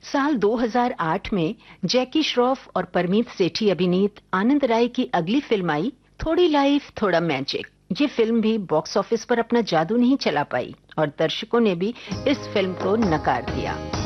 साल 2008 में जैकी श्रॉफ और परमीत सेठी अभिनीत आनंद राय की अगली फिल्म आई थोड़ी लाइफ थोड़ा मैजिक। ये फिल्म भी बॉक्स ऑफिस पर अपना जादू नहीं चला पाई और दर्शकों ने भी इस फिल्म को नकार दिया।